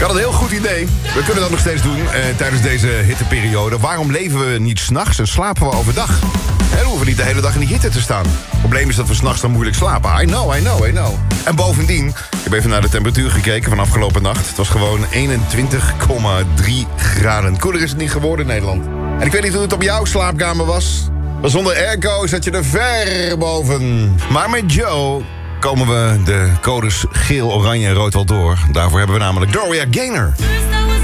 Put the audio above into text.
had een heel goed idee. We kunnen dat nog steeds doen tijdens deze hitteperiode. Waarom leven we niet 's nachts en slapen we overdag? We hoeven niet de hele dag in die hitte te staan. Het probleem is dat we 's nachts dan moeilijk slapen. I know. En bovendien, ik heb even naar de temperatuur gekeken van afgelopen nacht. Het was gewoon 21,3 graden. Koeler is het niet geworden in Nederland. En ik weet niet hoe het op jouw slaapkamer was. Maar zonder airco zat je er ver boven. Maar met Joe komen we de codes geel, oranje en rood wel door. Daarvoor hebben we namelijk Gloria Gaynor.